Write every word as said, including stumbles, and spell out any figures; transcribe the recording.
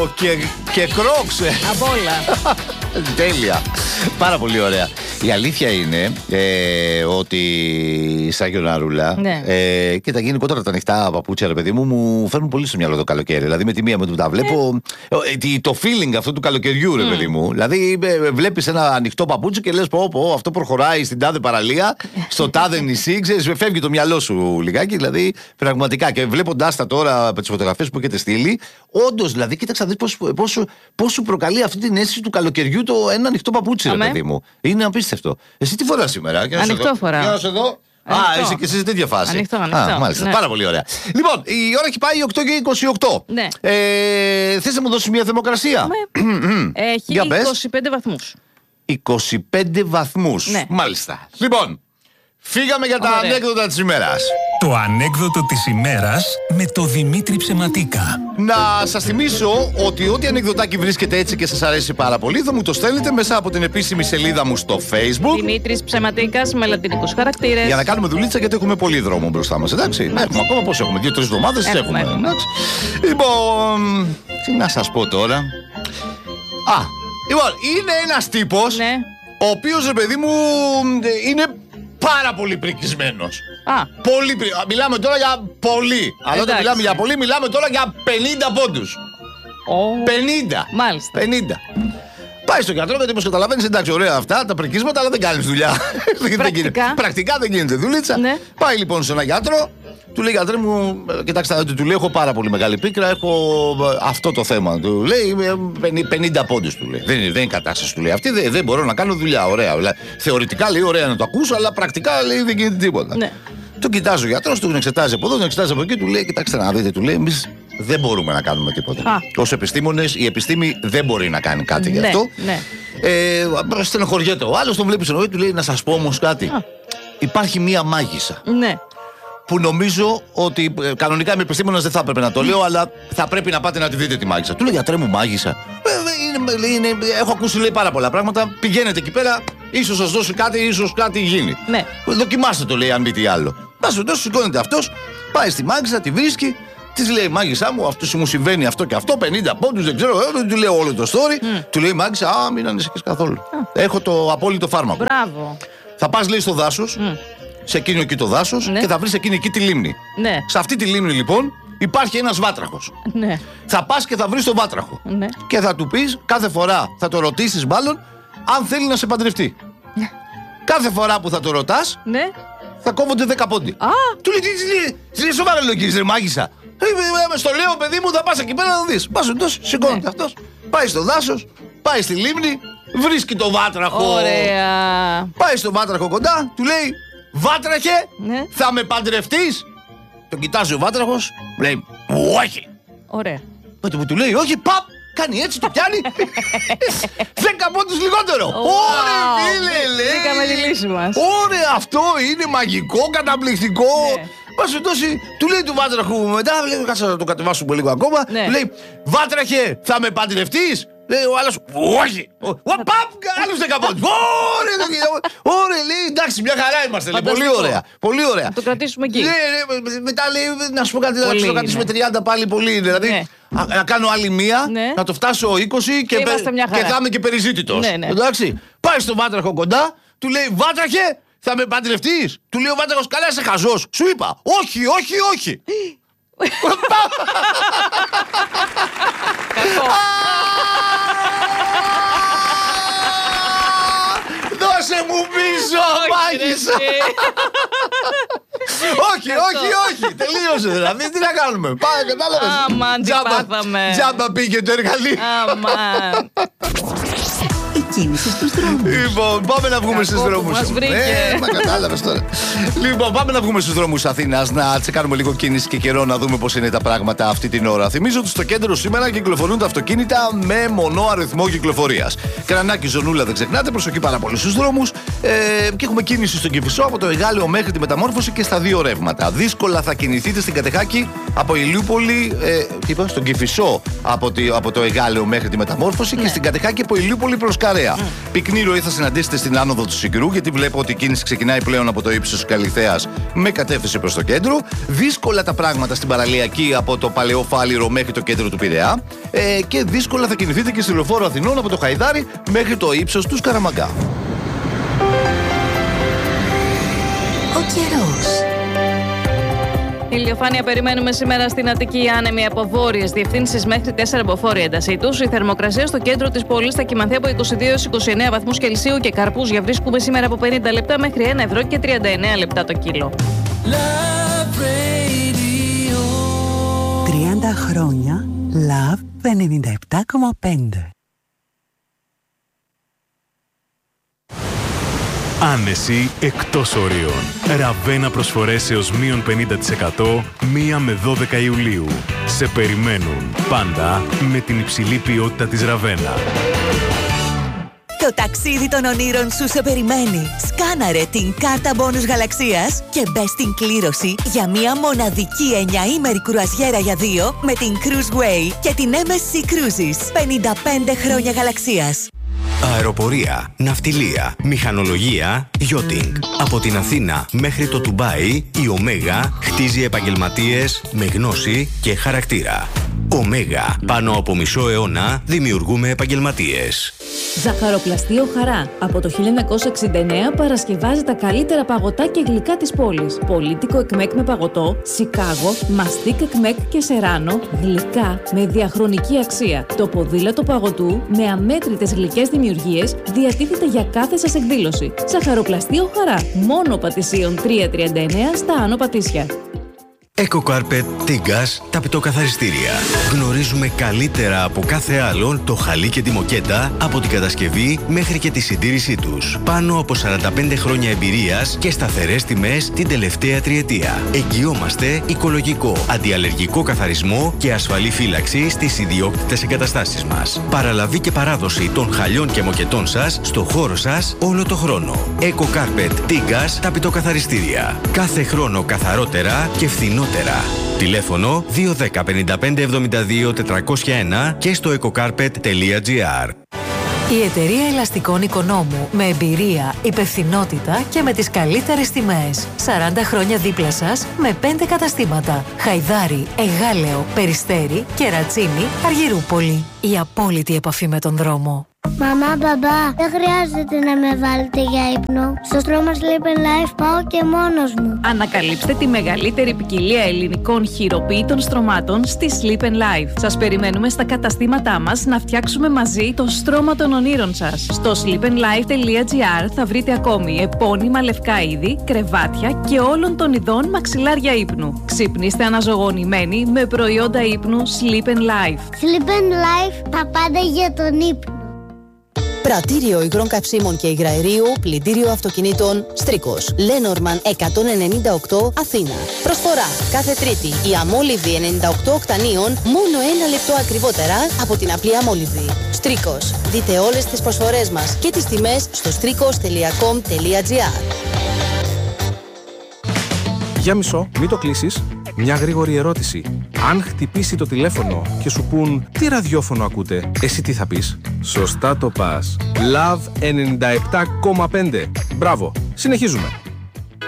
παντελόνιο και, και κρόξ. Από όλα. Τέλεια. Πάρα πολύ ωραία. Η αλήθεια είναι ε, ότι σαν Γιονάρουλα ναι. ε, και τα γενικότερα τα ανοιχτά παπούτσια, ρε παιδί μου, μου φέρνουν πολύ στο μυαλό το καλοκαίρι. Δηλαδή με τη μία μου τα βλέπω. Ε. Το feeling αυτό του καλοκαιριού, ρε mm. παιδί μου. Δηλαδή ε, βλέπεις ένα ανοιχτό παπούτσι και λες πω, πω, αυτό προχωράει στην τάδε παραλία, στο τάδε νησί, ξέρεις, φεύγει το μυαλό σου λιγάκι. Δηλαδή πραγματικά. Και βλέποντάς τα τώρα από τις φωτογραφίες που έχετε στείλει, όντως δηλαδή, κοίταξα να δεις πώς σου προκαλεί αυτή την αίσθηση του καλοκαιριού το ένα ανοιχτό παπούτσι, ρε παιδί μου. Είναι απίστευτο. Εσύ τι φοράς σήμερα? Ανοιχτό φοράω. Για να σε δω. Ανοιχτό. Α, είσαι και εσύ σε τέτοια φάση. Ανοιχτό, ανοιχτό. Α, μάλιστα. Ναι. Πάρα πολύ ωραία. Λοιπόν, η ώρα έχει πάει οκτώ και είκοσι οκτώ. Ναι. Ε, θες να μου δώσεις μια θερμοκρασία? Έχει είκοσι πέντε βαθμούς. είκοσι πέντε βαθμούς. Ναι. Μάλιστα. Λοιπόν, φύγαμε για τα ωραία. Ανέκδοτα της ημέρας. Το ανέκδοτο της ημέρας με το Δημήτρη Ψεματίκα. Να σας θυμίσω ότι ό,τι ανεκδοτάκι βρίσκεται έτσι και σας αρέσει πάρα πολύ, θα μου το στέλνετε μέσα από την επίσημη σελίδα μου στο Facebook. Δημήτρης Ψεματίκας με λατινικούς χαρακτήρες. Για να κάνουμε δουλίτσα, γιατί έχουμε πολύ δρόμο μπροστά μας, εντάξει. Έχουμε ακόμα πόσο έχουμε, δύο-τρεις εβδομάδες έχουμε. έχουμε. έχουμε. Λοιπόν, τι να σας πω τώρα. Α, λοιπόν, είναι ένας τύπος, ναι. ο οποίος, ρε παιδί μου, είναι πάρα πολύ πρικισμένος. Α. Πολύ πρι... Μιλάμε τώρα για πολύ. Αλλά όταν μιλάμε για πολύ, μιλάμε τώρα για πενήντα πόντους. Oh. πενήντα. Μάλιστα. πενήντα. Πάει στον γιατρό, γιατί όπως καταλαβαίνεις, εντάξει, ωραία αυτά τα πρικίσματα, αλλά δεν κάνεις δουλειά. Πρακτικά. Πρακτικά δεν γίνεται δουλίτσα. Ναι. Πάει λοιπόν σε ένα γιατρό, του λέει: γιατρέ μου, κοιτάξτε, του λέει: έχω πάρα πολύ μεγάλη πίκρα, έχω αυτό το θέμα. Του λέει: πενήντα πόντους, του λέει. Δεν είναι, δεν είναι κατάσταση, του λέει. Αυτή δεν, δεν μπορώ να κάνω δουλειά. Ωραία. Θεωρητικά λέει: ωραία να το ακούσω, αλλά πρακτικά λέει: δεν γίνεται τίποτα. Ναι. Τον κοιτάζει ο γιατρός, τον εξετάζει από εδώ, τον εξετάζει από εκεί, του λέει: κοιτάξτε να δείτε, του λέει: εμείς δεν μπορούμε να κάνουμε τίποτα. Ως επιστήμονες, η επιστήμη δεν μπορεί να κάνει κάτι ναι, γι' αυτό. Ναι. Ε, στενοχωριέται ο άλλος, τον βλέπει στον του λέει: να σας πω όμως κάτι. Α. Υπάρχει μία μάγισσα. Ναι. Που νομίζω ότι ε, κανονικά είμαι επιστήμονας, δεν θα έπρεπε να το λέω, αλλά θα πρέπει να πάτε να τη δείτε τη μάγισσα. Του λέει: γιατρέ μου, μάγισσα. Ε, είναι, είναι, έχω ακούσει λέει πάρα πολλά πράγματα. Πηγαίνετε εκεί πέρα, ίσως σας δώσει κάτι, ίσως κάτι γίνει. Ναι. Δοκιμάστε το, λέει, αν μη τι άλλο. Πας εδώ, σηκώνεται αυτός, πάει στη μάγισσα, τη βρίσκει, της λέει: μάγισσά μου, αυτό μου συμβαίνει αυτό και αυτό, πενήντα πόντους, δεν ξέρω, δεν του λέω όλο το story. Mm. Του λέει: μάγισσα, α, μην ανησυχείς καθόλου. Mm. Έχω το απόλυτο φάρμακο. Μπράβο. Θα πας, λέει, στο δάσος. Mm. Σε εκείνο εκεί το δάσος, ναι. Και θα βρεις εκείνη εκεί τη λίμνη. Ναι. Σε αυτή τη λίμνη λοιπόν υπάρχει ένας βάτραχος. Ναι. Θα πας και θα βρεις τον βάτραχο. Ναι. Και θα του πεις, κάθε φορά θα το ρωτήσεις μάλλον, αν θέλει να σε παντρευτεί. Ναι. Κάθε φορά που θα το ρωτάς, ναι. θα κόβονται δέκα πόντι. Α. Του λέει: τι λέει, σοβαρά λογική, ρε μάγισσα. Στο λέω, παιδί μου, θα πας εκεί πέρα να το δεις. Πας εντός, σηκώνεται ναι. αυτός, πάει στο δάσος, πάει στη λίμνη, βρίσκει το βάτραχο. Ωραία. Πάει στο βάτραχο κοντά, του λέει: βάτραχε, ναι. θα με παντρευτείς? Τον κοιτάζει ο βάτραχος, λέει: όχι. Ωραία. Τότε που του λέει όχι, παπ, κάνει έτσι, το πιάνει. Δέκα πόντους λιγότερο. Ωραία, φίλε, λέει. Βρήκαμε τη λύση μας. Ωραία, αυτό είναι μαγικό, καταπληκτικό. Μας δώσει, του λέει του βάτραχου μετά, λέει: κάτσε να το κατεβάσουμε λίγο ακόμα. Του λέει: βάτραχε, θα με παντρευτείς? Λέει ο άλλος: όχι. Παπ, άλλους δέκα πόντους. Ωραία, λέει: εντάξει, μια χαρά είμαστε. Πολύ ωραία. Πολύ ωραία. Να το κρατήσουμε εκεί. Μετά λέει: να σου πω κάτι, να το κρατήσουμε τριάντα πάλι πολύ. Δηλαδή να κάνω άλλη μία, να το φτάσω είκοσι και θα είμαι και περιζήτητος. Εντάξει. Πάει στο βάτραχο κοντά, του λέει: βάτραχε, θα με παντρευτείς? Του λέει ο βάτραχος: καλά, είσαι χαζός. Σου είπα: όχι, όχι, όχι. Δώσε μου πίσω, μάγισσα. Όχι, όχι, όχι. Τελείωσε δηλαδή. Τι να κάνουμε? Πάμε, κατάλαβες. Αμάν, τι πάθαμε. Τζάμπα πήγε το εργαλείο. Αμάν. Η κίνηση στους δρόμους. Λοιπόν, πάμε να βγούμε στους δρόμους. Μας βρήκε. Ε, μα κατάλαβες τώρα. Λοιπόν, πάμε να βγούμε στους δρόμους Αθήνας, να τσεκάνουμε λίγο κίνηση και καιρό, να δούμε πώς είναι τα πράγματα αυτή την ώρα. Θυμίζω ότι στο κέντρο σήμερα κυκλοφορούν τα αυτοκίνητα με μονό αριθμό κυκλοφορίας. Κρανάκι, Ζωνούλα, δεν ξεχνάτε, προσοχή πάρα πολύ στους δρόμους. Ε, και έχουμε κίνηση στον Κηφισό από το Εγάλεο μέχρι τη Μεταμόρφωση και στα δύο ρεύματα. Δύσκολα θα κινηθείτε στην Κατεχάκη από Ηλιούπολη, ε, τι είπα, στον Κηφισό από, τη, από το Εγάλεο μέχρι τη Μεταμόρφωση, ναι. και στην Κατεχάκη από Ηλιούπολη προς Καρέα. Mm. Πυκνή ροή θα συναντήσετε στην άνοδο του Συγκρού, γιατί βλέπω ότι η κίνηση ξεκινάει πλέον από το ύψος της Καλιθέας με κατεύθυνση προς το κέντρο. Δύσκολα τα πράγματα στην παραλιακή από το Παλαιό Φάληρο μέχρι το κέντρο του Πειραιά. Ε, και δύσκολα θα κινηθείτε και στη Λεωφόρο Αθηνών από το Χαϊδάρι μέχρι το ύψος του Σκαραμαγκά. Ο καιρός. Ηλιοφάνεια περιμένουμε σήμερα στην Αττική, άνεμη από βόρειες διευθύνσεις μέχρι τέσσερα μποφόρ η έντασή τους. Η θερμοκρασία στο κέντρο της πόλης θα κυμανθεί από είκοσι δύο έως είκοσι εννέα βαθμούς Κελσίου και καρπούζια βρίσκουμε σήμερα από πενήντα λεπτά μέχρι ένα ευρώ και τριάντα εννέα λεπτά το κιλό. τριάντα χρόνια Love ενενήντα επτά κόμμα πέντε. Άνεση εκτός ορίων. Ραβένα προσφορές έως μείον πενήντα τοις εκατό μία με δώδεκα Ιουλίου. Σε περιμένουν πάντα με την υψηλή ποιότητα της Ραβένα. Το ταξίδι των ονείρων σου σε περιμένει. Σκάναρε την κάρτα μπόνους γαλαξίας και μπες στην κλήρωση για μια μοναδική εννιαήμερη κρουαζιέρα για δύο με την Cruiseway και την εμ ες σι Cruises. πενήντα πέντε χρόνια γαλαξίας. Αεροπορία, ναυτιλία, μηχανολογία, yachting. Από την Αθήνα μέχρι το Ντουμπάι, η Ωμέγα χτίζει επαγγελματίες με γνώση και χαρακτήρα. Ωμέγα, πάνω από μισό αιώνα δημιουργούμε επαγγελματίες. Ζαχαροπλαστείο Χαρά. Από το χίλια εννιακόσια εξήντα εννέα παρασκευάζει τα καλύτερα παγωτά και γλυκά της πόλης. Πολύτικο εκμέκ με παγωτό, Σικάγο, μαστίκ εκμέκ και σεράνο, γλυκά με διαχρονική αξία. Το ποδήλατο παγωτού με αμέτρητες γλυκές δημιουργίες διατίθεται για κάθε σας εκδήλωση. Ζαχαροπλαστείο Χαρά. Μόνο Πατησίων τριακόσια τριάντα εννέα στα Άνω Πατήσια. EcoCarpet Tigas, τα πιτοκαθαριστήρια. Γνωρίζουμε καλύτερα από κάθε άλλον το χαλί και τη μοκέτα από την κατασκευή μέχρι και τη συντήρησή τους. Πάνω από σαράντα πέντε χρόνια εμπειρίας και σταθερές τιμές την τελευταία τριετία. Εγγυόμαστε οικολογικό, αντιαλλεργικό καθαρισμό και ασφαλή φύλαξη στις ιδιόκτητες εγκαταστάσεις μας. Παραλαβή και παράδοση των χαλιών και μοκετών σας στο χώρο σας όλο το χρόνο. EcoCarpet Tigas, τα πιτοκαθαριστήρια. Κάθε χρόνο καθαρότερα και φθηνότερα. Τηλέφωνο δύο ένα μηδέν πέντε πέντε εβδομήντα δύο τετρακόσια ένα και στο ecocarpet τελεία gr. Η εταιρεία Ελαστικών Οικονόμου, με εμπειρία, υπευθυνότητα και με τις καλύτερες τιμές. σαράντα χρόνια δίπλα σας με πέντε καταστήματα. Χαϊδάρι, Εγάλεο, Περιστέρι, Κερατσίνη, Αργυρούπολη. Η απόλυτη επαφή με τον δρόμο. Μαμά, μπαμπά, δεν χρειάζεται να με βάλετε για ύπνο. Στο στρώμα Sleep and Life πάω και μόνος μου. Ανακαλύψτε τη μεγαλύτερη ποικιλία ελληνικών χειροποίητων στρωμάτων στη Sleep and Life. Σας περιμένουμε στα καταστήματά μας να φτιάξουμε μαζί το στρώμα των ονείρων σας. Στο sleep and life τελεία gr θα βρείτε ακόμη επώνυμα λευκά είδη, κρεβάτια και όλων των ειδών μαξιλάρια ύπνου. Ξυπνήστε αναζωογονημένοι με προϊόντα ύπνου Sleep and Life. Sleep and Life, τα πάντα για τον ύπνο. Πρατήριο υγρών καυσίμων και υγραερίου, πλυντήριο αυτοκινήτων, Στρίκος. Λένορμαν εκατόν ενενήντα οκτώ, Αθήνα. Προσφορά κάθε Τρίτη. Η αμόλυβη ενενήντα οκτώ οκτανίων μόνο ένα λεπτό ακριβότερα από την απλή αμόλυβη. Στρίκος. Δείτε όλες τις προσφορές μας και τις τιμές στο στρίκος τελεία κομ τελεία gr. Για μισό, μην το κλείσεις. Μια γρήγορη ερώτηση. Αν χτυπήσει το τηλέφωνο και σου πουν τι ραδιόφωνο ακούτε, εσύ τι θα πεις? Σωστά το πας. Love ενενήντα επτά κόμμα πέντε. Μπράβο. Συνεχίζουμε.